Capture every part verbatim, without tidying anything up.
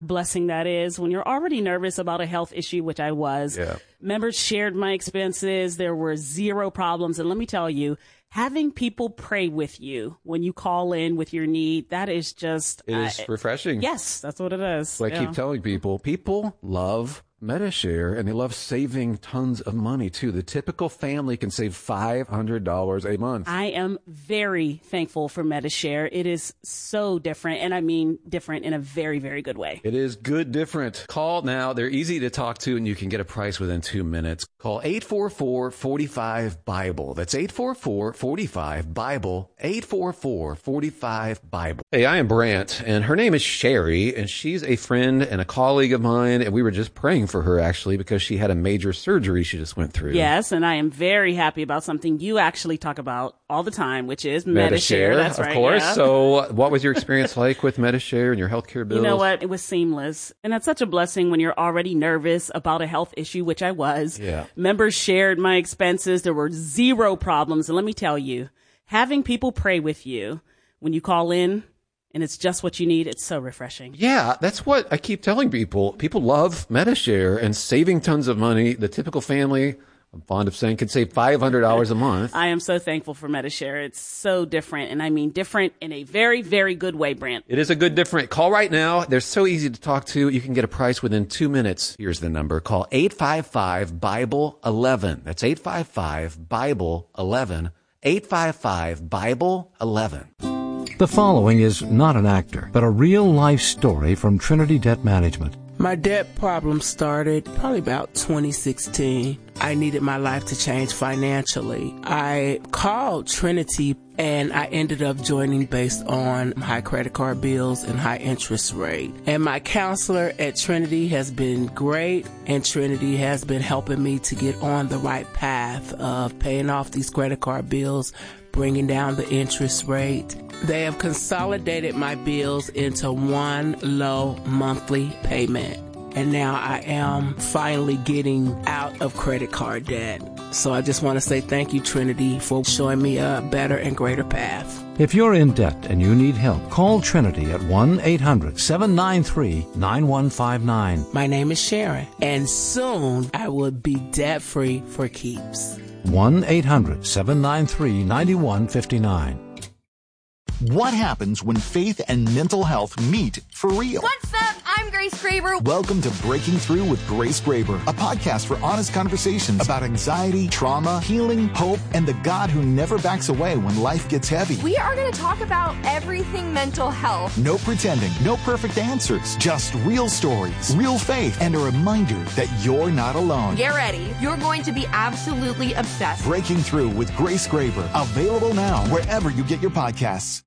blessing that is when you're already nervous about a health issue, which I was. Yeah. Members shared my expenses. There were zero problems. And let me tell you, having people pray with you when you call in with your need, that is just... It is uh, refreshing. Yes, that's what it is. So I yeah. keep telling people, people love Medi-Share, and they love saving tons of money, too. The typical family can save five hundred dollars a month. I am very thankful for Medi-Share. It is so different, and I mean different in a very, very good way. It is good different. Call now. They're easy to talk to, and you can get a price within two minutes. Call eight four four, four five, BIBLE. That's eight four four, four five, BIBLE, eight four four, four five, BIBLE. Hey, I am Brant, and her name is Sherry, and she's a friend and a colleague of mine, and we were just praying for her, actually, because she had a major surgery she just went through. Yes, and I am very happy about something you actually talk about all the time, which is Medi-Share. Medi-Share. That's of right. course. Yeah. So what was your experience like with Medi-Share and your healthcare bills? You know what? It was seamless. And that's such a blessing when you're already nervous about a health issue, which I was. Yeah. Members shared my expenses. There were zero problems. And let me tell you, having people pray with you when you call in, and it's just what you need, it's so refreshing. Yeah, that's what I keep telling people. People love Medi-Share and saving tons of money. The typical family, I'm fond of saying, can save five hundred dollars a month. I am so thankful for Medi-Share. It's so different, and I mean different in a very, very good way, Brant. It is a good different. Call right now. They're so easy to talk to. You can get a price within two minutes. Here's the number. Call eight five five, BIBLE, eleven. That's eight five five, BIBLE, eleven. eight five five, BIBLE, eleven. The following is not an actor, but a real-life story from Trinity Debt Management. My debt problem started probably about twenty sixteen. I needed my life to change financially. I called Trinity and I ended up joining based on high credit card bills and high interest rate. And my counselor at Trinity has been great, and Trinity has been helping me to get on the right path of paying off these credit card bills, bringing down the interest rate. They have consolidated my bills into one low monthly payment. And now I am finally getting out of credit card debt. So I just want to say thank you, Trinity, for showing me a better and greater path. If you're in debt and you need help, call Trinity at one eight hundred, seven nine three, nine one five nine. My name is Sharon, and soon I will be debt-free for keeps. one eight hundred, seven nine three, nine one five nine. What happens when faith and mental health meet for real? What's up? I'm Grace Graber. Welcome to Breaking Through with Grace Graber, a podcast for honest conversations about anxiety, trauma, healing, hope, and the God who never backs away when life gets heavy. We are going to talk about everything mental health. No pretending, no perfect answers, just real stories, real faith, and a reminder that you're not alone. Get ready. You're going to be absolutely obsessed. Breaking Through with Grace Graber, available now wherever you get your podcasts.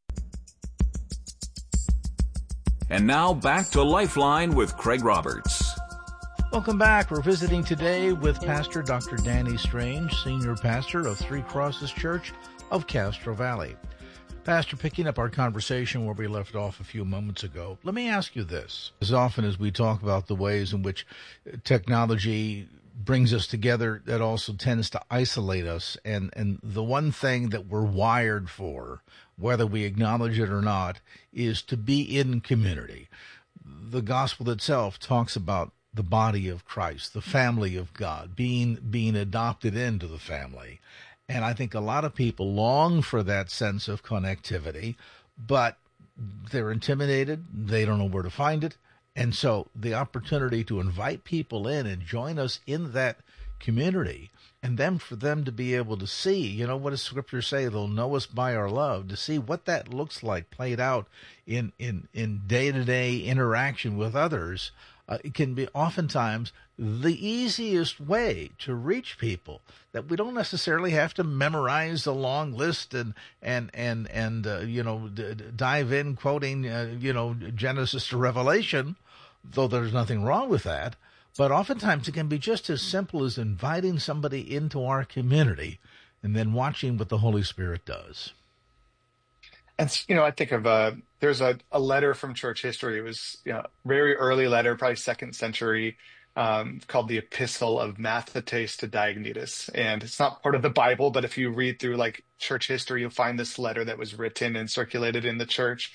And now back to Lifeline with Craig Roberts. Welcome back. We're visiting today with Pastor Doctor Danny Strange, Senior Pastor of Three Crosses Church of Castro Valley. Pastor, picking up our conversation where we left off a few moments ago, let me ask you this. As often as we talk about the ways in which technology brings us together, that also tends to isolate us. And, and the one thing that we're wired for, whether we acknowledge it or not, is to be in community. The gospel itself talks about the body of Christ, the family of God, being being adopted into the family. And I think a lot of people long for that sense of connectivity, but they're intimidated. They don't know where to find it. And so the opportunity to invite people in and join us in that community, and then for them to be able to see, you know, what does Scripture say? They'll know us by our love, to see what that looks like played out in, in, in day-to-day interaction with others. Uh, it can be oftentimes the easiest way to reach people, that we don't necessarily have to memorize a long list and and and and uh, you know d- d- dive in quoting uh, you know Genesis to Revelation, though there's nothing wrong with that. But oftentimes it can be just as simple as inviting somebody into our community and then watching what the Holy Spirit does. And, you know, I think of uh, there's a, a letter from church history. It was, you know, very early letter, probably second century, um, called the Epistle of Mathetes to Diognetus. And it's not part of the Bible, but if you read through like church history, you'll find this letter that was written and circulated in the church.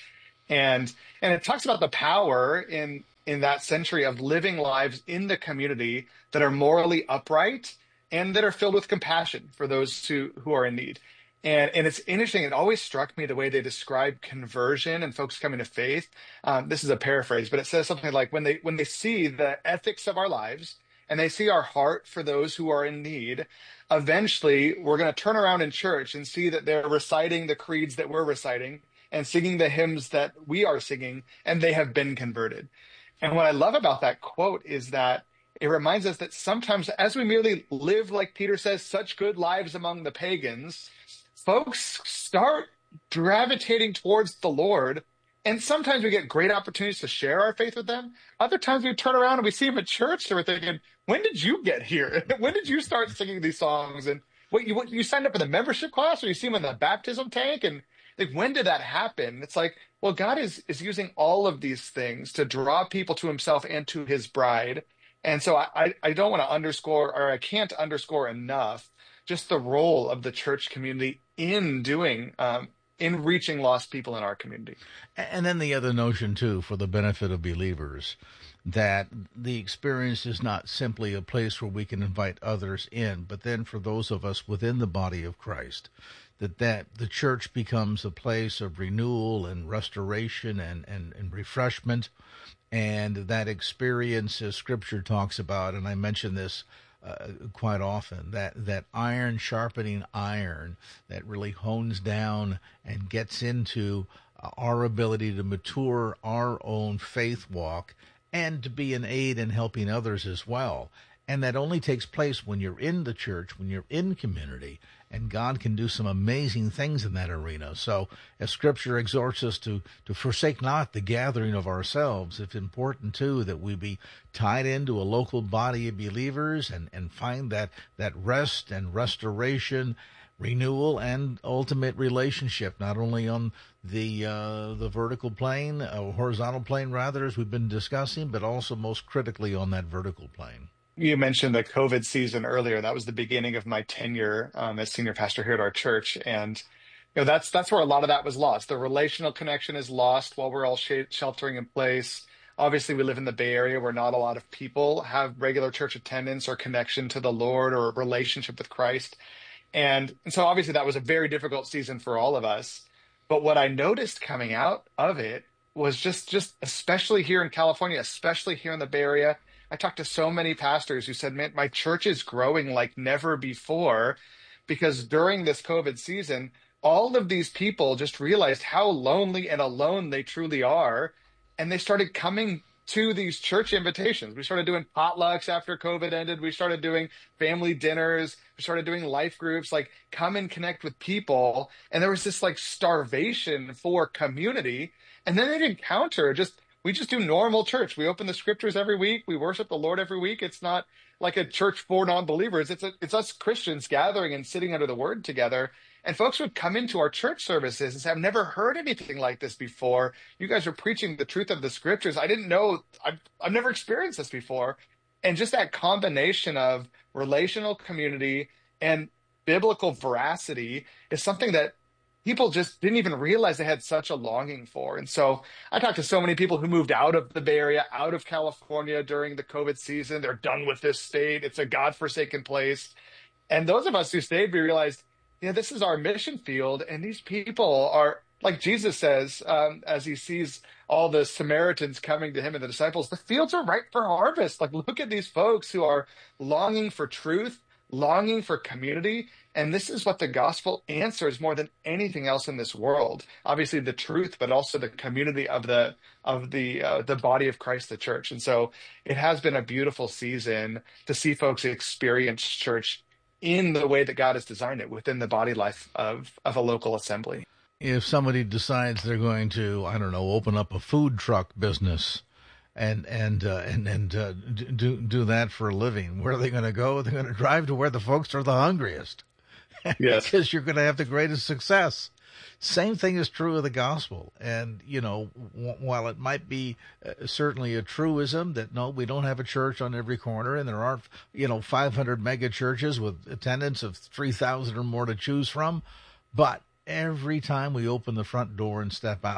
And and it talks about the power in in that century of living lives in the community that are morally upright and that are filled with compassion for those who, who are in need. And and it's interesting. It always struck me the way they describe conversion and folks coming to faith. Um, this is a paraphrase, but it says something like when they when they see the ethics of our lives and they see our heart for those who are in need, eventually we're going to turn around in church and see that they're reciting the creeds that we're reciting and singing the hymns that we are singing, and they have been converted. And what I love about that quote is that it reminds us that sometimes as we merely live, like Peter says, such good lives among the pagans, folks start gravitating towards the Lord. And sometimes we get great opportunities to share our faith with them. Other times we turn around and we see them at church and we're thinking, when did you get here? When did you start singing these songs? And what you, what, you signed up for the membership class, or you see them in the baptism tank? And like, when did that happen? It's like, well, God is, is using all of these things to draw people to himself and to his bride. And so I, I don't want to underscore, or I can't underscore enough, just the role of the church community in doing, um, in reaching lost people in our community. And then the other notion, too, for the benefit of believers, that the experience is not simply a place where we can invite others in, but then for those of us within the body of Christ, that, that the church becomes a place of renewal and restoration and, and, and refreshment. And that experience, as Scripture talks about, and I mention this uh, quite often, that, that iron sharpening iron that really hones down and gets into our ability to mature our own faith walk and to be an aid in helping others as well. And that only takes place when you're in the church, when you're in community, and God can do some amazing things in that arena. So as Scripture exhorts us to, to forsake not the gathering of ourselves, it's important, too, that we be tied into a local body of believers and, and find that, that rest and restoration, renewal, and ultimate relationship, not only on the uh, the vertical plane, uh, horizontal plane, rather, as we've been discussing, but also most critically on that vertical plane. You mentioned the COVID season earlier. That was the beginning of my tenure um, as senior pastor here at our church. And you know, that's that's where a lot of that was lost. The relational connection is lost while we're all sh- sheltering in place. Obviously, we live in the Bay Area where not a lot of people have regular church attendance or connection to the Lord or a relationship with Christ. And, and so obviously that was a very difficult season for all of us. But what I noticed coming out of it was just, just especially here in California, especially here in the Bay Area, I talked to so many pastors who said, man, my church is growing like never before, because during this COVID season, all of these people just realized how lonely and alone they truly are. And they started coming to these church invitations. We started doing potlucks after COVID ended. We started doing family dinners. We started doing life groups, like come and connect with people. And there was this like starvation for community. And then they'd encounter just, we just do normal church. We open the scriptures every week. We worship the Lord every week. It's not like a church for non-believers. It's a, it's us Christians gathering and sitting under the word together. And folks would come into our church services and say, I've never heard anything like this before. You guys are preaching the truth of the scriptures. I didn't know, I've, I've never experienced this before. And just that combination of relational community and biblical veracity is something that people just didn't even realize they had such a longing for. And so I talked to so many people who moved out of the Bay Area, out of California during the COVID season. They're done with this state. It's a God-forsaken place. And those of us who stayed, we realized, you know, this is our mission field, and these people are, like Jesus says, um, as he sees all the Samaritans coming to him and the disciples, the fields are ripe for harvest. Like, look at these folks who are longing for truth, longing for community, and this is what the gospel answers more than anything else in this world. Obviously, the truth, but also the community of the of the uh, the body of Christ, the church. And so, it has been a beautiful season to see folks experience church in the way that God has designed it within the body life of, of a local assembly. If somebody decides they're going to, I don't know, open up a food truck business and and uh, and and uh, do do that for a living, where are they going to go? They're going to drive to where the folks are the hungriest. Yes, because you're going to have the greatest success. Same thing is true of the gospel. And, you know, w- while it might be uh, certainly a truism that, no, we don't have a church on every corner, and there aren't, you know, five hundred mega churches with attendance of three thousand or more to choose from, but every time we open the front door and step out,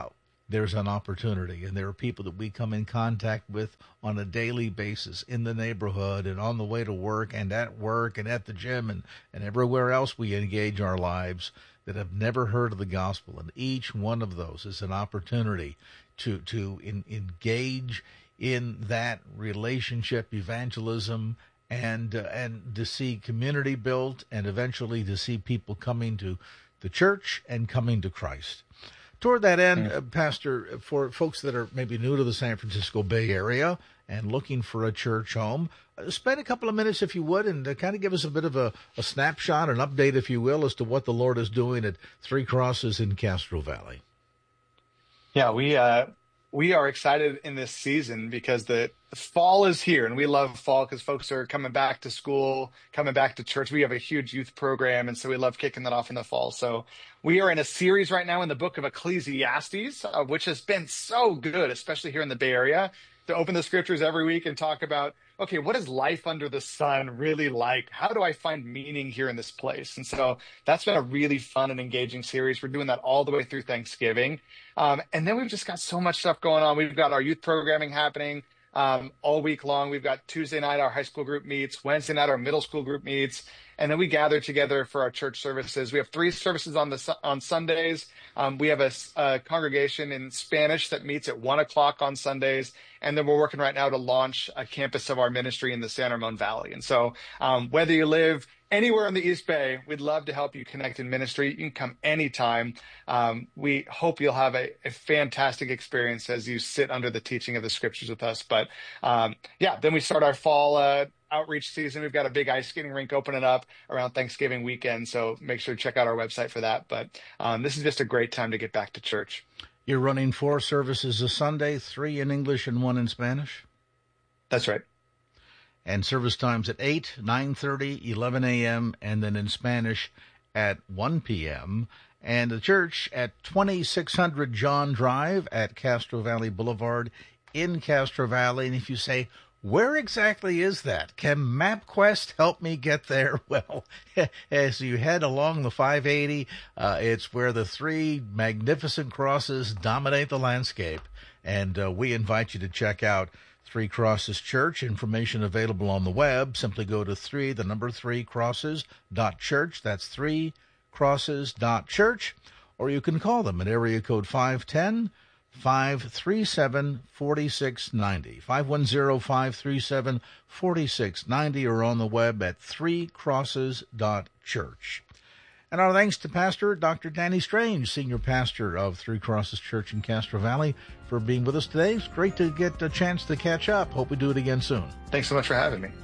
there's an opportunity. And there are people that we come in contact with on a daily basis in the neighborhood and on the way to work and at work and at the gym and, and everywhere else we engage our lives that have never heard of the gospel. And each one of those is an opportunity to, to in, engage in that relationship evangelism and uh, and to see community built and eventually to see people coming to the church and coming to Christ. Toward that end, uh, Pastor, for folks that are maybe new to the San Francisco Bay Area and looking for a church home, uh, spend a couple of minutes, if you would, and uh, kind of give us a bit of a, a snapshot, an update, if you will, as to what the Lord is doing at Three Crosses in Castro Valley. Yeah, we uh, we are excited in this season because the fall is here, and we love fall because folks are coming back to school, coming back to church. We have a huge youth program, and so we love kicking that off in the fall. So we are in a series right now in the book of Ecclesiastes, uh, which has been so good, especially here in the Bay Area, to open the scriptures every week and talk about, okay, what is life under the sun really like? How do I find meaning here in this place? And so that's been a really fun and engaging series. We're doing that all the way through Thanksgiving. Um, and then we've just got so much stuff going on. We've got our youth programming happening um, all week long. We've got Tuesday night, our high school group meets, Wednesday night, our middle school group meets, and then we gather together for our church services. We have three services on the on Sundays. Um, we have a, a congregation in Spanish that meets at one o'clock on Sundays. And then we're working right now to launch a campus of our ministry in the San Ramon Valley. And so um, whether you live anywhere in the East Bay, we'd love to help you connect in ministry. You can come anytime. Um, we hope you'll have a, a fantastic experience as you sit under the teaching of the scriptures with us. But um, yeah, then we start our fall uh, outreach season. We've got a big ice skating rink opening up around Thanksgiving weekend. So make sure to check out our website for that. But um, this is just a great time to get back to church. You're running four services a Sunday, three in English and one in Spanish? That's right. And service times at eight, nine thirty, eleven a.m., and then in Spanish at one p.m. And the church at twenty-six hundred John Drive at Castro Valley Boulevard in Castro Valley. And if you say, where exactly is that? Can MapQuest help me get there? Well, as you head along the five eighty, uh, it's where the three magnificent crosses dominate the landscape. And uh, we invite you to check out Three Crosses Church. Information available on the web. Simply go to three, the number three crosses dot church. That's three crosses dot church. Or you can call them at area code five one zero, five three seven, four six nine zero, five one zero, five three seven, four six nine zero, or on the web at three crosses dot church. And our thanks to Pastor Doctor Danny Strange, Senior Pastor of Three Crosses Church in Castro Valley, for being with us today. It's great to get a chance to catch up. Hope we do it again soon. Thanks so much for having me.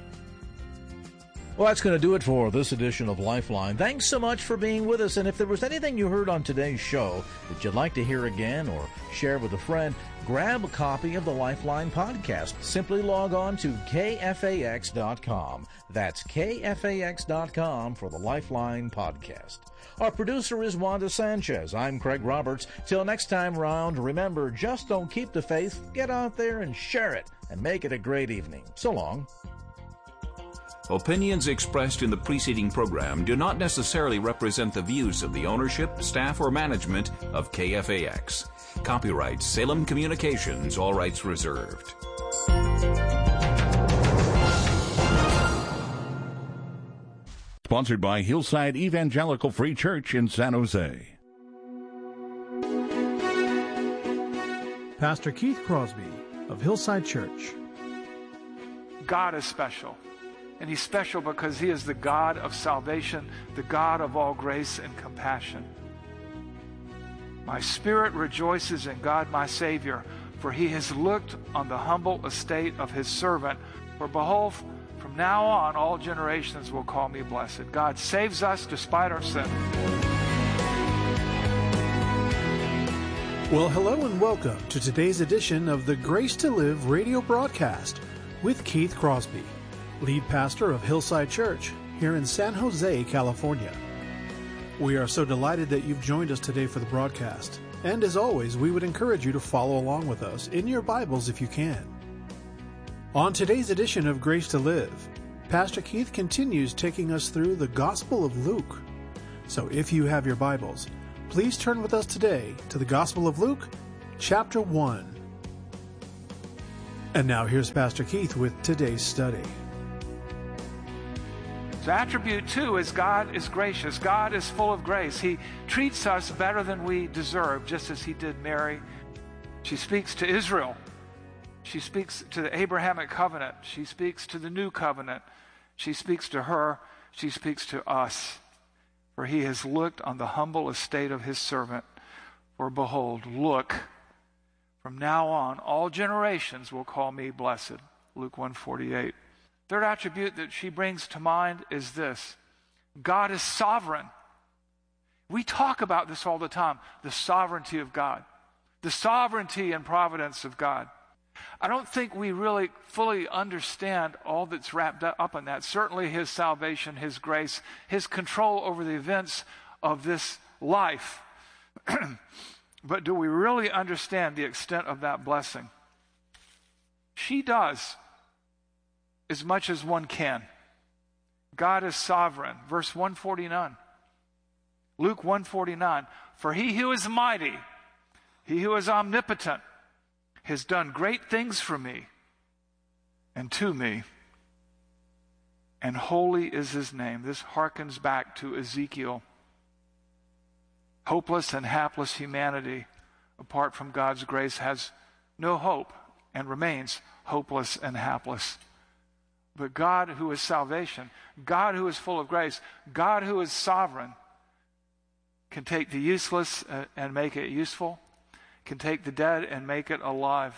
Well, that's going to do it for this edition of Lifeline. Thanks so much for being with us. And if there was anything you heard on today's show that you'd like to hear again or share with a friend, grab a copy of the Lifeline podcast. Simply log on to K F A X dot com. That's K F A X dot com for the Lifeline podcast. Our producer is Wanda Sanchez. I'm Craig Roberts. Till next time round, remember, just don't keep the faith. Get out there and share it and make it a great evening. So long. Opinions expressed in the preceding program do not necessarily represent the views of the ownership, staff, or management of K F A X. Copyright Salem Communications, all rights reserved. Sponsored by Hillside Evangelical Free Church in San Jose. Pastor Keith Crosby of Hillside Church. God is special. And he's special because he is the God of salvation, the God of all grace and compassion. My spirit rejoices in God my Savior, for he has looked on the humble estate of his servant. For behold, from now on all generations will call me blessed. God saves us despite our sin. Well, hello and welcome to today's edition of the Grace to Live radio broadcast with Keith Crosby, lead pastor of Hillside Church here in San Jose, California. We are so delighted that you've joined us today for the broadcast. And as always, we would encourage you to follow along with us in your Bibles if you can. On today's edition of Grace to Live, Pastor Keith continues taking us through the Gospel of Luke. So if you have your Bibles, please turn with us today to the Gospel of Luke, chapter one. And now here's Pastor Keith with today's study. So attribute two is God is gracious. God is full of grace. He treats us better than we deserve, just as he did Mary. She speaks to Israel. She speaks to the Abrahamic covenant. She speaks to the new covenant. She speaks to her. She speaks to us. For he has looked on the humble estate of his servant. For behold, look, from now on, all generations will call me blessed. Luke one forty-eight. Third attribute that she brings to mind is this: God is sovereign. We talk about this all the time, the sovereignty of God, the sovereignty and providence of God. I don't think we really fully understand all that's wrapped up in that. Certainly his salvation, his grace, his control over the events of this life. But do we really understand the extent of that blessing? She does, as much as one can. God is sovereign. Verse one forty-nine. Luke one forty-nine. For he who is mighty, he who is omnipotent, has done great things for me and to me, and holy is his name. This harkens back to Ezekiel. Hopeless and hapless humanity, apart from God's grace, has no hope and remains hopeless and hapless. But God, who is salvation, God who is full of grace, God who is sovereign, can take the useless and make it useful, can take the dead and make it alive,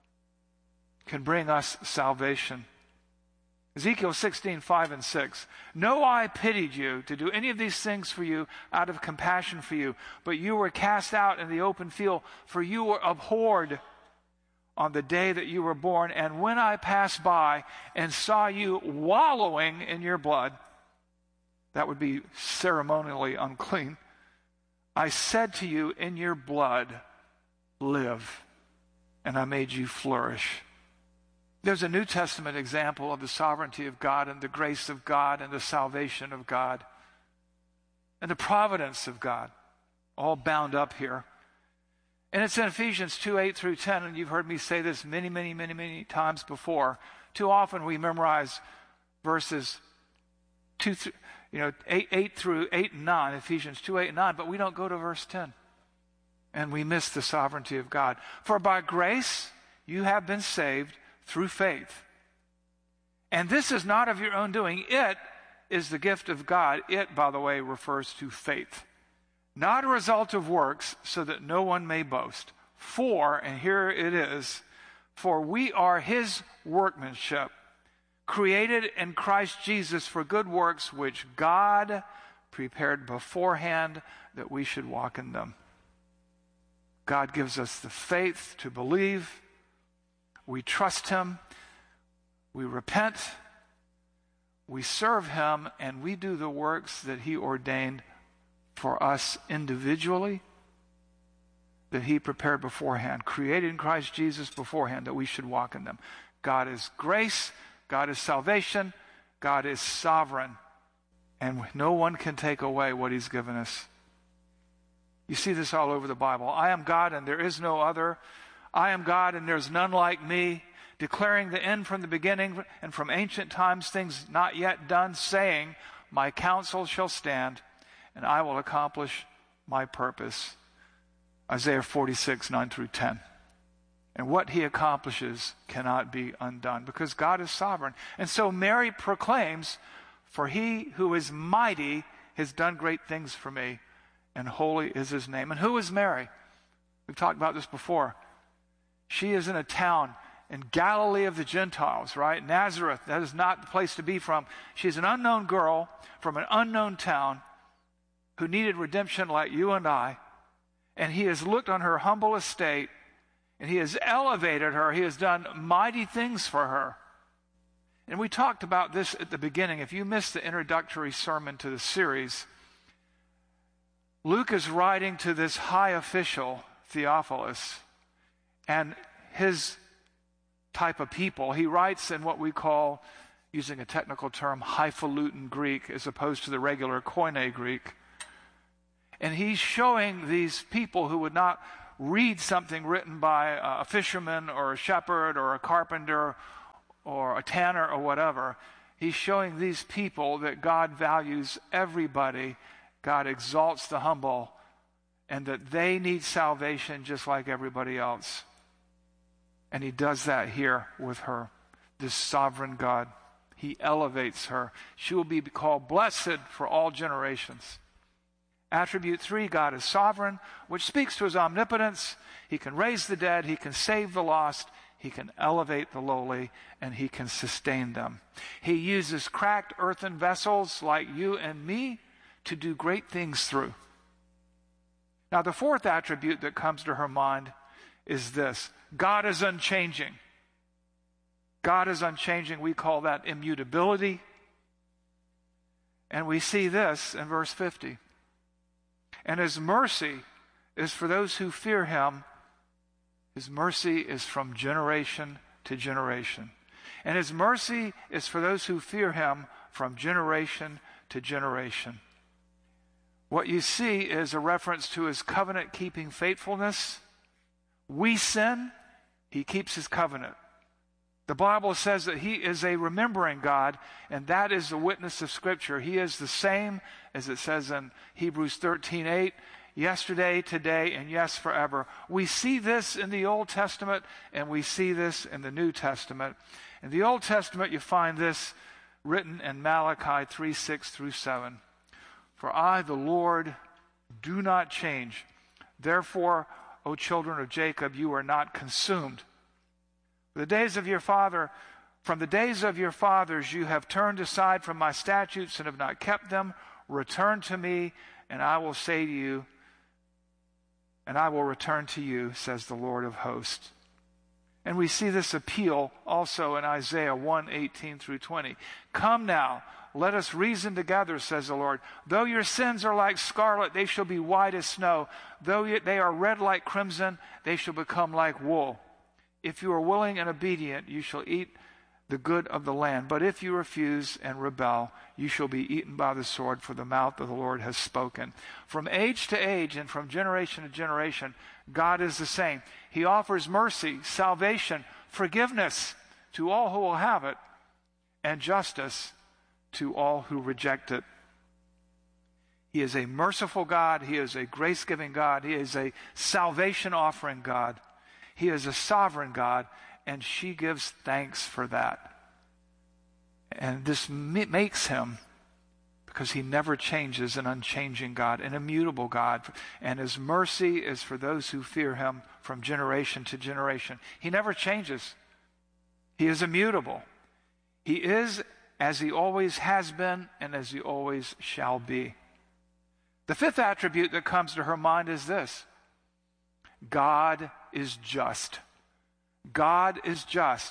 can bring us salvation. Ezekiel sixteen, five and six. No eye pitied you to do any of these things for you out of compassion for you, but you were cast out in the open field, for you were abhorred on the day that you were born. And when I passed by and saw you wallowing in your blood, that would be ceremonially unclean, I said to you, in your blood live, and I made you flourish. There's a New Testament example of the sovereignty of God and the grace of God and the salvation of God and the providence of God, all bound up here. And it's in Ephesians two, eight through ten, and you've heard me say this many, many, many, many times before. Too often we memorize verses two, th- you know, eight, eight through eight and nine, Ephesians two, eight and nine, but we don't go to verse ten. And we miss the sovereignty of God. For by grace you have been saved through faith. And this is not of your own doing. It is the gift of God. It, by the way, refers to faith. Not a result of works, so that no one may boast. For, and here it is, for we are his workmanship, created in Christ Jesus for good works, which God prepared beforehand that we should walk in them. God gives us the faith to believe. We trust him, we repent, we serve him, and we do the works that he ordained for us individually, that he prepared beforehand, created in Christ Jesus beforehand, that we should walk in them. God is grace, God is salvation, God is sovereign, and no one can take away what he's given us. You see this all over the Bible. I am God and there is no other. I am God and there's none like me, declaring the end from the beginning and from ancient times, things not yet done, saying, my counsel shall stand and I will accomplish my purpose. Isaiah forty-six, nine through ten. And what he accomplishes cannot be undone because God is sovereign. And so Mary proclaims, for he who is mighty has done great things for me, and holy is his name. And who is Mary? We've talked about this before. She is in a town in Galilee of the Gentiles, right? Nazareth, that is not the place to be from. She's an unknown girl from an unknown town who needed redemption like you and I. And he has looked on her humble estate and he has elevated her. He has done mighty things for her. And we talked about this at the beginning. If you missed the introductory sermon to the series, Luke is writing to this high official, Theophilus, and his type of people. He writes in what we call, using a technical term, highfalutin Greek, as opposed to the regular Koine Greek. And he's showing these people who would not read something written by a fisherman or a shepherd or a carpenter or a tanner or whatever. He's showing these people that God values everybody, God exalts the humble, and that they need salvation just like everybody else. And he does that here with her, this sovereign God. He elevates her. She will be called blessed for all generations. Attribute three, God is sovereign, which speaks to his omnipotence. He can raise the dead. He can save the lost. He can elevate the lowly, and he can sustain them. He uses cracked earthen vessels like you and me to do great things through. Now, the fourth attribute that comes to her mind is this: God is unchanging. God is unchanging. We call that immutability. And we see this in verse fifty. And his mercy is for those who fear him. His mercy is from generation to generation. And his mercy is for those who fear him from generation to generation. What you see is a reference to his covenant-keeping faithfulness. We sin, he keeps his covenant. The Bible says that he is a remembering God, and that is the witness of Scripture. He is the same, as it says in Hebrews thirteen eight, yesterday, today, and yes, forever. We see this in the Old Testament, and we see this in the New Testament. In the Old Testament, you find this written in Malachi three six through seven. For I, the Lord, do not change. Therefore, O children of Jacob, you are not consumed. The days of your father, from the days of your fathers, you have turned aside from my statutes and have not kept them. Return to me, and I will say to you, and I will return to you, says the Lord of hosts. And we see this appeal also in Isaiah one eighteen through twenty. Come now, let us reason together, says the Lord. Though your sins are like scarlet, they shall be white as snow. Though they are red like crimson, they shall become like wool. If you are willing and obedient, you shall eat the good of the land. But if you refuse and rebel, you shall be eaten by the sword, for the mouth of the Lord has spoken. From age to age and from generation to generation, God is the same. He offers mercy, salvation, forgiveness to all who will have it, and justice to all who reject it. He is a merciful God. He is a grace-giving God. He is a salvation-offering God. He is a sovereign God, and she gives thanks for that. And this makes him, because he never changes, an unchanging God, an immutable God. And his mercy is for those who fear him from generation to generation. He never changes. He is immutable. He is as he always has been and as he always shall be. The fifth attribute that comes to her mind is this: God is just. God is just.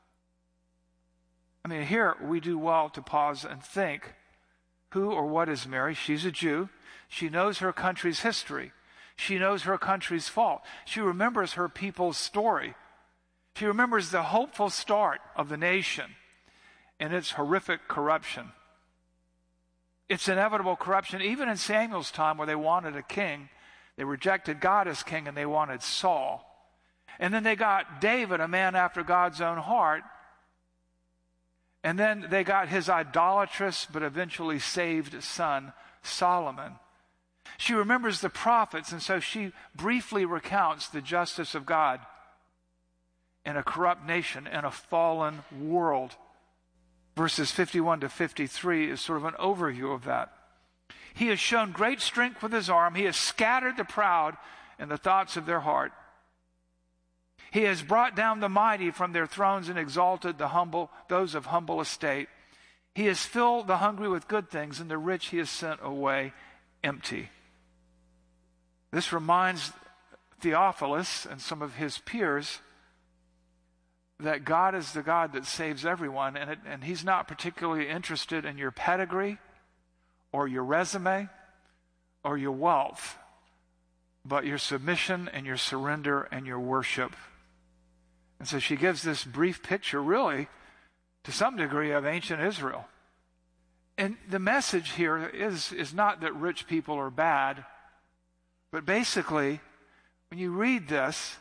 I mean, here we do well to pause and think, who or what is Mary? She's a Jew. She knows her country's history. She knows her country's fault. She remembers her people's story. She remembers the hopeful start of the nation and its horrific corruption. Its inevitable corruption, even in Samuel's time where they wanted a king. They rejected God as king and they wanted Saul. And then they got David, a man after God's own heart. And then they got his idolatrous but eventually saved son, Solomon. She remembers the prophets, and so she briefly recounts the justice of God in a corrupt nation, in a fallen world. Verses fifty-one to fifty-three is sort of an overview of that. He has shown great strength with his arm. He has scattered the proud in the thoughts of their heart. He has brought down the mighty from their thrones and exalted the humble, those of humble estate. He has filled the hungry with good things, and the rich he has sent away empty. This reminds Theophilus and some of his peers that God is the God that saves everyone, and, it, and he's not particularly interested in your pedigree or your resume or your wealth, but your submission and your surrender and your worship. And so she gives this brief picture, really, to some degree, of ancient Israel. And the message here is, is not that rich people are bad, but basically When you read this,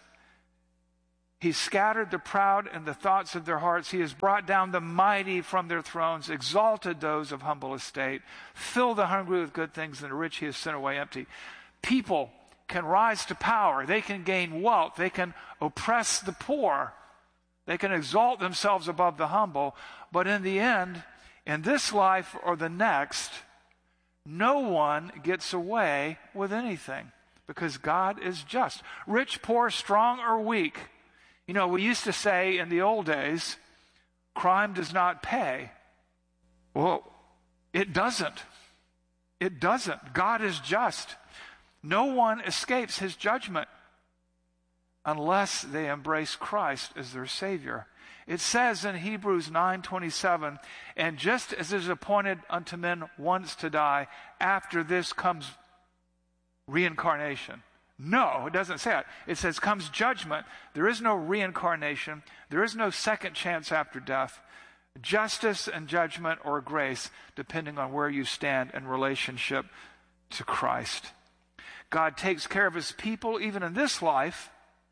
He scattered the proud in the thoughts of their hearts. He has brought down the mighty from their thrones, exalted those of humble estate, filled the hungry with good things, and the rich He has sent away empty. People can rise to power. They can gain wealth. They can oppress the poor. They can exalt themselves above the humble. But in the end, in this life or the next, no one gets away with anything because God is just. Rich, poor, strong, or weak. You know, we used to say in the old days, crime does not pay. Well, it doesn't. It doesn't. God is just. No one escapes His judgment unless they embrace Christ as their Savior. It says in Hebrews nine twenty-seven, and just as it is appointed unto men once to die, after this comes reincarnation. No, it doesn't say it. It says comes judgment. There is no reincarnation. There is no second chance after death. Justice and judgment or grace, depending on where you stand in relationship to Christ. God takes care of His people even in this life,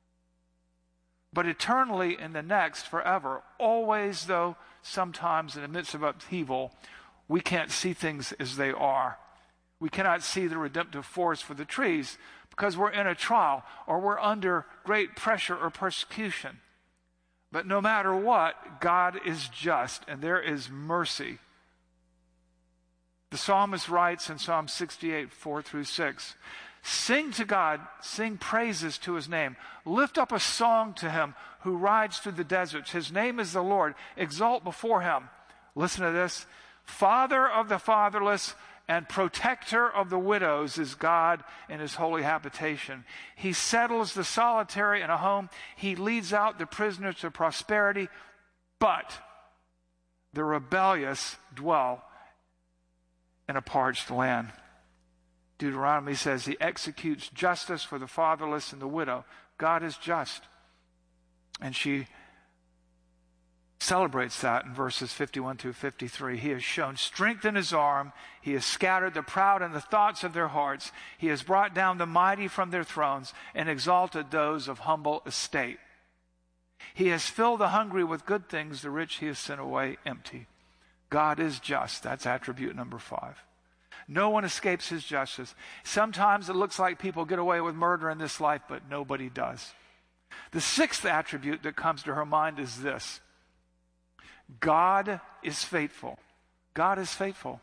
but eternally in the next, forever. Always, though, sometimes in the midst of upheaval, we can't see things as they are. We cannot see the redemptive force for the trees because we're in a trial or we're under great pressure or persecution. But no matter what, God is just and there is mercy. The psalmist writes in Psalm sixty-eight, four through six, sing to God, sing praises to His name. Lift up a song to Him who rides through the deserts. His name is the Lord. Exalt before Him. Listen to this. Father of the fatherless and protector of the widows is God in His holy habitation. He settles the solitary in a home. He leads out the prisoners to prosperity, but the rebellious dwell in a parched land. Deuteronomy says He executes justice for the fatherless and the widow. God is just. And she celebrates that in verses fifty-one through fifty-three. He has shown strength in His arm. He has scattered the proud in the thoughts of their hearts. He has brought down the mighty from their thrones and exalted those of humble estate. He has filled the hungry with good things. The rich He has sent away empty. God is just. That's attribute number five. No one escapes His justice. Sometimes it looks like people get away with murder in this life, but nobody does. The sixth attribute that comes to her mind is this. God is faithful. God is faithful.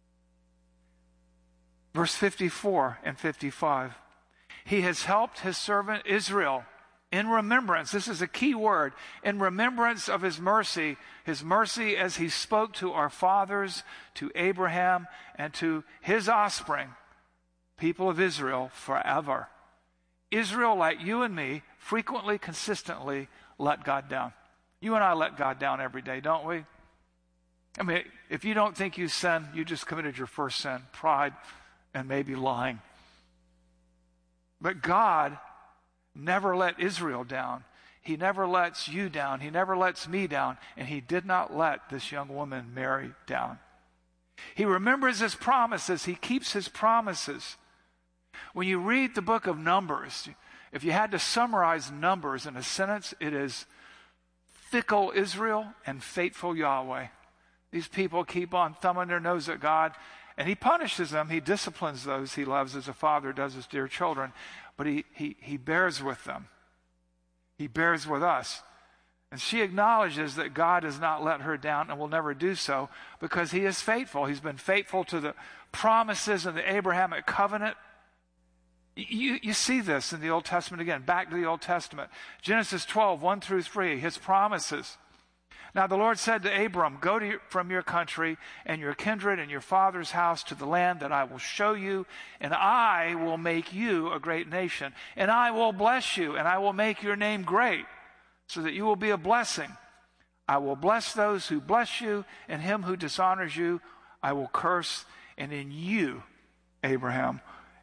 Verse fifty-four and fifty-five. He has helped His servant Israel in remembrance. This is a key word. In remembrance of His mercy. His mercy as He spoke to our fathers, to Abraham, and to his offspring, people of Israel, forever. Israel, like you and me, frequently, consistently let God down. You and I let God down every day, don't we? I mean, if you don't think you sin, you just committed your first sin, pride and maybe lying. But God never let Israel down. He never lets you down. He never lets me down. And He did not let this young woman, Mary, down. He remembers His promises. He keeps His promises. When you read the book of Numbers, if you had to summarize Numbers in a sentence, it is fickle Israel and faithful Yahweh. These people keep on thumbing their nose at God, and He punishes them. He disciplines those He loves as a father does His dear children, but he, he, he bears with them. He bears with us. And she acknowledges that God has not let her down and will never do so because He is faithful. He's been faithful to the promises of the Abrahamic covenant. You, you see this in the Old Testament again. Back to the Old Testament. Genesis twelve, one through three, His promises. Now the Lord said to Abram, go to your, from your country and your kindred and your father's house to the land that I will show you, and I will make you a great nation. And I will bless you, and I will make your name great, so that you will be a blessing. I will bless those who bless you, and him who dishonors you I will curse, and in you, Abraham,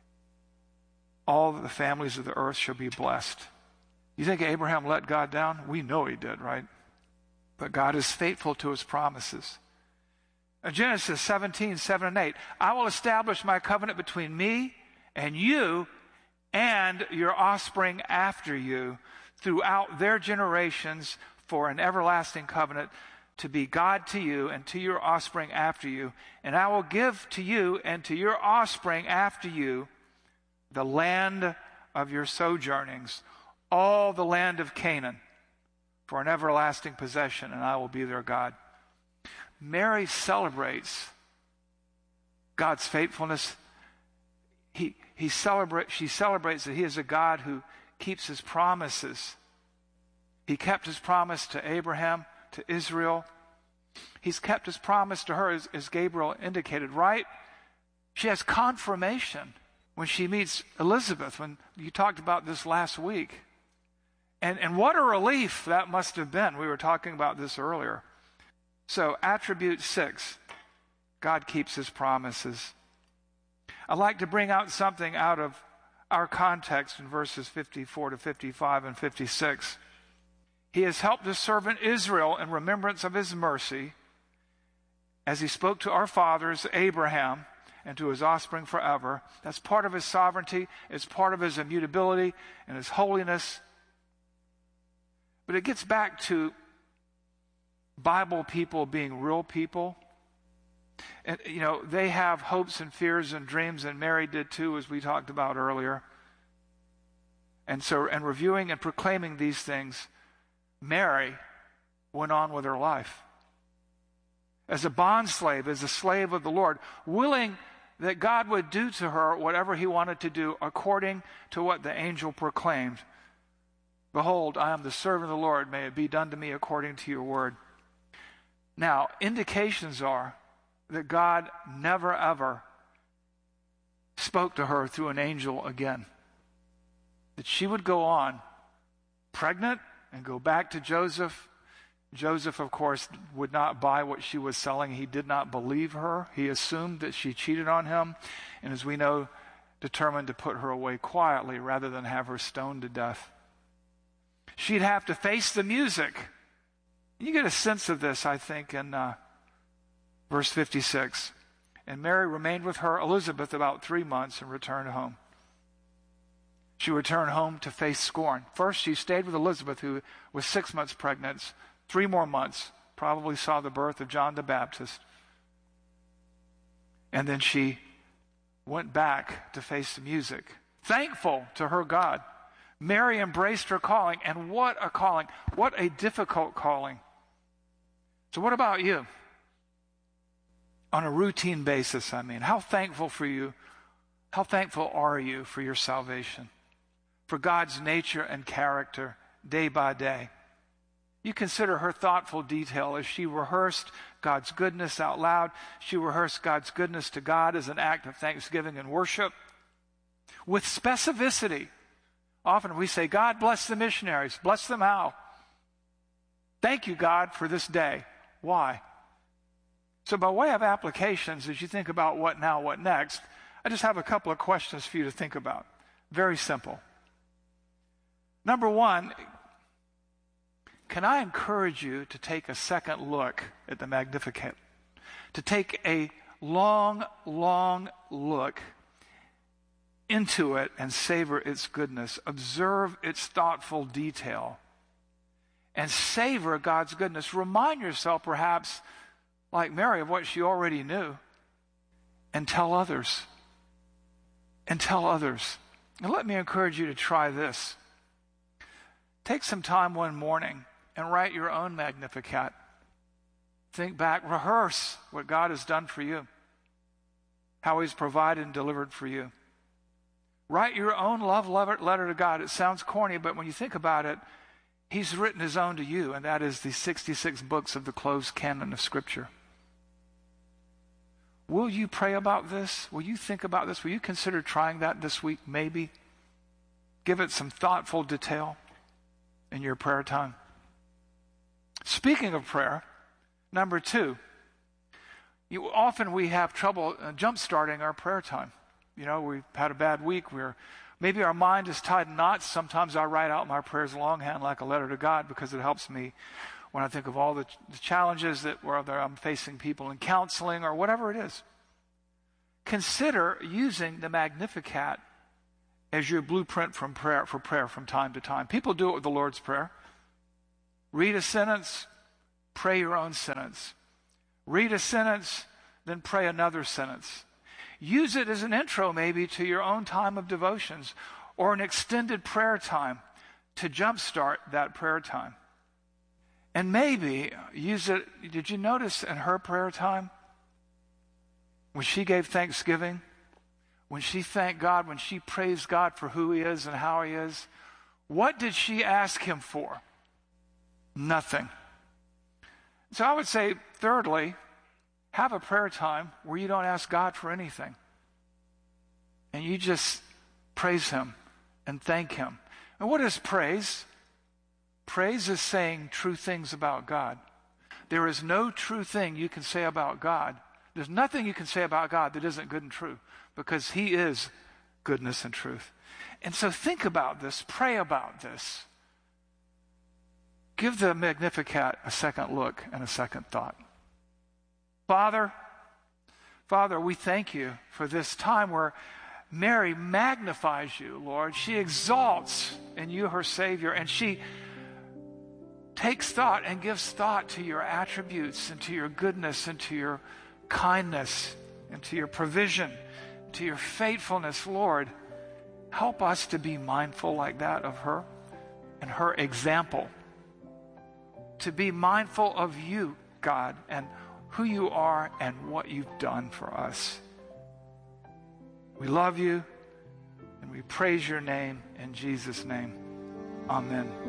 all the families of the earth shall be blessed. You think Abraham let God down? We know he did, right? But God is faithful to His promises. In Genesis seventeen, seven and eight, I will establish my covenant between me and you and your offspring after you throughout their generations for an everlasting covenant, to be God to you and to your offspring after you. And I will give to you and to your offspring after you the land of your sojournings, all the land of Canaan, for an everlasting possession, and I will be their God. Mary celebrates God's faithfulness. He, he celebrate, she celebrates that he is a God who keeps his promises. He kept his promise to Abraham, to Israel. He's kept his promise to her, as, as Gabriel indicated, right? She has confirmation when she meets Elizabeth, when you talked about this last week. And, and what a relief that must have been. We were talking about this earlier. So, attribute six, God keeps his promises. I'd like to bring out something out of our context in verses fifty-four to fifty-five and fifty-six. He has helped his servant Israel in remembrance of his mercy, as he spoke to our fathers, Abraham, and to his offspring forever. That's part of his sovereignty. It's part of his immutability and his holiness. But it gets back to Bible people being real people. And, you know, they have hopes and fears and dreams, and Mary did too, as we talked about earlier. And so, and reviewing and proclaiming these things, Mary went on with her life. As a bondslave, as a slave of the Lord, willing that God would do to her whatever he wanted to do according to what the angel proclaimed. Behold, I am the servant of the Lord. May it be done to me according to your word. Now, indications are that God never ever spoke to her through an angel again. That she would go on pregnant and go back to Joseph. Joseph, of course, would not buy what she was selling. He did not believe her. He assumed that she cheated on him, and as we know, determined to put her away quietly rather than have her stoned to death. She'd have to face the music. You get a sense of this, I think, in uh, verse fifty-six. And Mary remained with her, Elizabeth, about three months and returned home. She returned home to face scorn. First, she stayed with Elizabeth, who was six months pregnant. Three more months, probably saw the birth of John the Baptist. And then she went back to face the music, thankful to her God. Mary embraced her calling, and what a calling. What a difficult calling. So what about you? On a routine basis, I mean, how thankful for you, how thankful are you for your salvation, for God's nature and character day by day? You consider her thoughtful detail as she rehearsed God's goodness out loud. She rehearsed God's goodness to God as an act of thanksgiving and worship with specificity. Often we say, God bless the missionaries. Bless them how? Thank you, God, for this day. Why? So by way of applications, as you think about what now, what next, I just have a couple of questions for you to think about. Very simple. Number one, can I encourage you to take a second look at the Magnificat? To take a long, long look into it and savor its goodness. Observe its thoughtful detail. And savor God's goodness. Remind yourself, perhaps, like Mary, of what she already knew. And tell others. And tell others. And let me encourage you to try this. Take some time one morning and write your own Magnificat. Think back, rehearse what God has done for you, how he's provided and delivered for you. Write your own love letter to God. It sounds corny, but when you think about it, he's written his own to you, and that is the sixty-six books of the closed canon of Scripture. Will you pray about this? Will you think about this? Will you consider trying that this week, maybe? Give it some thoughtful detail in your prayer time. Speaking of prayer, number two, you, often we have trouble uh, jump-starting our prayer time. You know, we've had a bad week. We're maybe our mind is tied in knots. Sometimes I write out my prayers longhand like a letter to God because it helps me when I think of all the, ch- the challenges that whether I'm facing people in counseling or whatever it is. Consider using the Magnificat as your blueprint from prayer for prayer from time to time. People do it with the Lord's Prayer. Read a sentence, pray your own sentence. Read a sentence, then pray another sentence. Use it as an intro maybe to your own time of devotions or an extended prayer time to jumpstart that prayer time. And maybe use it, did you notice in her prayer time, when she gave thanksgiving, when she thanked God, when she praised God for who he is and how he is, what did she ask him for? Nothing. So I would say, thirdly, have a prayer time where you don't ask God for anything. And you just praise him and thank him. And what is praise? Praise is saying true things about God. There is no true thing you can say about God. There's nothing you can say about God that isn't good and true, because he is goodness and truth. And so think about this. Pray about this. Give the Magnificat a second look and a second thought. Father, Father, we thank you for this time where Mary magnifies you, Lord. She exalts in you her Savior, and she takes thought and gives thought to your attributes and to your goodness and to your kindness and to your provision, to your faithfulness, Lord. Help us to be mindful like that of her and her example, to be mindful of you, God, and who you are and what you've done for us. We love you and we praise your name in Jesus' name. Amen.